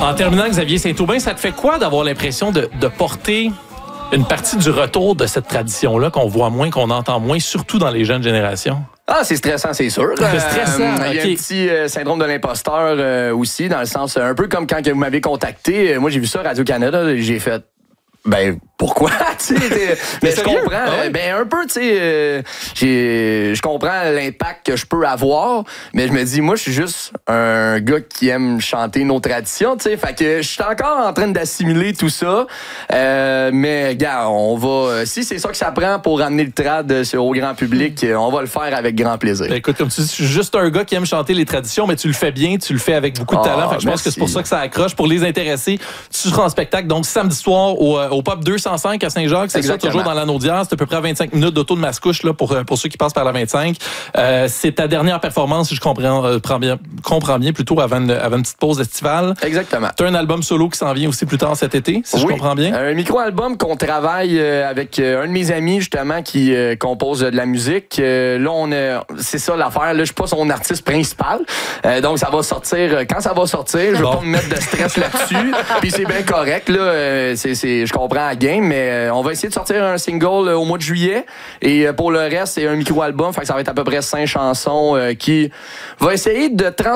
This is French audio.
En terminant, Xavier Saint-Aubin, ça te fait quoi d'avoir l'impression de porter une partie du retour de cette tradition-là qu'on voit moins, qu'on entend moins, surtout dans les jeunes générations? Ah, c'est stressant, c'est sûr. C'est stressant, Il y a un petit syndrome de l'imposteur aussi, dans le sens, un peu comme quand vous m'avez contacté. Moi, j'ai vu ça Radio-Canada, j'ai fait... Ben, pourquoi? Mais je comprends. Ah ouais? Ben, un peu, tu sais, je comprends l'impact que je peux avoir, mais je me dis, moi, je suis juste un gars qui aime chanter nos traditions, tu sais. Fait que je suis encore en train d'assimiler tout ça. Mais, regarde, on va. Si c'est ça que ça prend pour ramener le trad au grand public, on va le faire avec grand plaisir. Ben, écoute, comme tu dis, je suis juste un gars qui aime chanter les traditions, mais tu le fais bien, tu le fais avec beaucoup de talent. Fait que je pense que c'est pour ça que ça accroche. Pour les intéressés, tu seras en spectacle. Donc, samedi soir, au Pop 205 à Saint-Jacques, c'est Exactement. ça, toujours dans l'anneau d'hier. C'est à peu près 25 minutes d'auto de Mascouche là, pour ceux qui passent par la 25. C'est ta dernière performance, si je comprends bien, plutôt avant une petite pause estivale. Exactement. Tu as un album solo qui s'en vient aussi plus tard cet été, si je comprends bien. Un micro-album qu'on travaille avec un de mes amis, justement, qui compose de la musique. Là, c'est ça l'affaire. Là, je suis pas son artiste principal. Donc, ça va sortir. Quand ça va sortir, je vais pas me mettre de stress là-dessus. Puis c'est bien correct. Là, je comprends la game, mais on va essayer de sortir un single au mois de juillet. Et pour le reste, c'est un micro-album. Fait que ça va être à peu près 5 chansons qui va essayer de